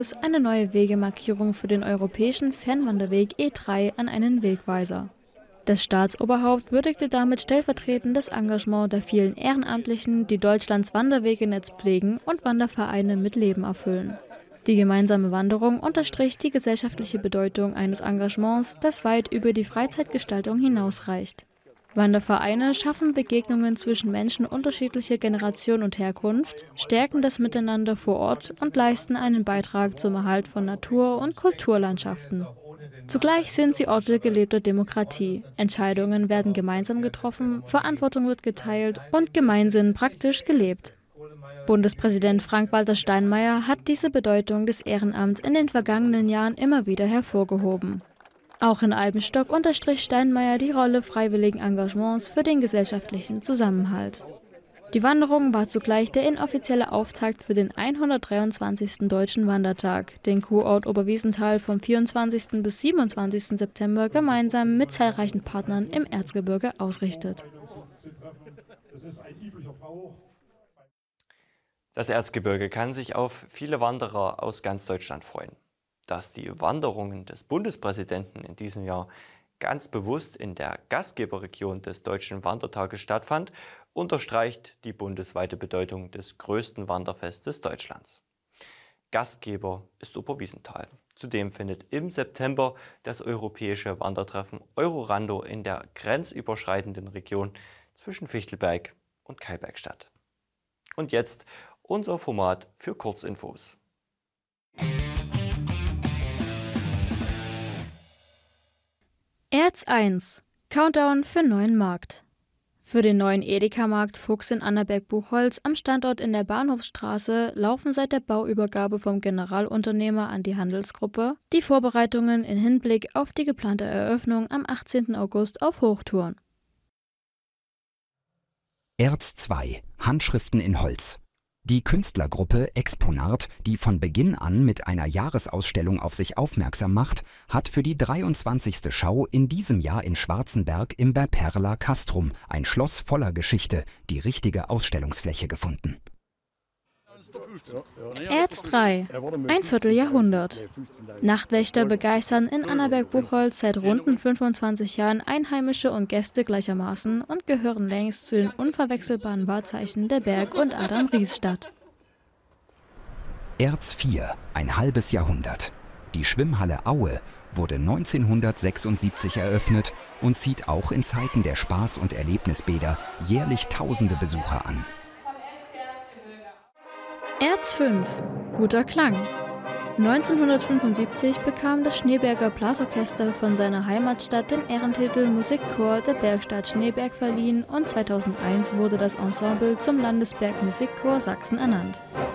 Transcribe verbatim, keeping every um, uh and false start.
eine neue Wegemarkierung für den europäischen Fernwanderweg E drei an einen Wegweiser. Das Staatsoberhaupt würdigte damit stellvertretend das Engagement der vielen Ehrenamtlichen, die Deutschlands Wanderwegenetz pflegen und Wandervereine mit Leben erfüllen. Die gemeinsame Wanderung unterstrich die gesellschaftliche Bedeutung eines Engagements, das weit über die Freizeitgestaltung hinausreicht. Wandervereine schaffen Begegnungen zwischen Menschen unterschiedlicher Generation und Herkunft, stärken das Miteinander vor Ort und leisten einen Beitrag zum Erhalt von Natur- und Kulturlandschaften. Zugleich sind sie Orte gelebter Demokratie. Entscheidungen werden gemeinsam getroffen, Verantwortung wird geteilt und Gemeinsinn praktisch gelebt. Bundespräsident Frank-Walter Steinmeier hat diese Bedeutung des Ehrenamts in den vergangenen Jahren immer wieder hervorgehoben. Auch in Albenstock unterstrich Steinmeier die Rolle freiwilligen Engagements für den gesellschaftlichen Zusammenhalt. Die Wanderung war zugleich der inoffizielle Auftakt für den hundertdreiundzwanzigsten Deutschen Wandertag, den Kurort Oberwiesenthal vom vierundzwanzigsten bis siebenundzwanzigsten September gemeinsam mit zahlreichen Partnern im Erzgebirge ausrichtet. Das Erzgebirge kann sich auf viele Wanderer aus ganz Deutschland freuen. Dass die Wanderungen des Bundespräsidenten in diesem Jahr ganz bewusst in der Gastgeberregion des Deutschen Wandertages stattfand, unterstreicht die bundesweite Bedeutung des größten Wanderfestes Deutschlands. Gastgeber ist Oberwiesenthal. Zudem findet im September das europäische Wandertreffen Eurorando in der grenzüberschreitenden Region zwischen Fichtelberg und Keiberg statt. Und jetzt unser Format für Kurzinfos. Erz eins. Countdown für neuen Markt. Für den neuen Edeka-Markt Fuchs in Annaberg-Buchholz am Standort in der Bahnhofsstraße laufen seit der Bauübergabe vom Generalunternehmer an die Handelsgruppe die Vorbereitungen in Hinblick auf die geplante Eröffnung am achtzehnten August auf Hochtouren. Erz zwei. Handschriften in Holz. Die Künstlergruppe Exponart, die von Beginn an mit einer Jahresausstellung auf sich aufmerksam macht, hat für die dreiundzwanzigste Schau in diesem Jahr in Schwarzenberg im Berperla Castrum, ein Schloss voller Geschichte, die richtige Ausstellungsfläche gefunden. Erz drei. Ein Vierteljahrhundert. Nachtwächter begeistern in Annaberg-Buchholz seit runden fünfundzwanzig Jahren Einheimische und Gäste gleichermaßen und gehören längst zu den unverwechselbaren Wahrzeichen der Berg- und Adam-Ries-Stadt. Erz vier. Ein halbes Jahrhundert. Die Schwimmhalle Aue wurde neunzehnhundertsechsundsiebzig eröffnet und zieht auch in Zeiten der Spaß- und Erlebnisbäder jährlich tausende Besucher an. Erz fünf. Guter Klang. neunzehnhundertfünfundsiebzig bekam das Schneeberger Blasorchester von seiner Heimatstadt den Ehrentitel Musikchor der Bergstadt Schneeberg verliehen und zweitausendeins wurde das Ensemble zum Landesbergmusikchor Sachsen ernannt.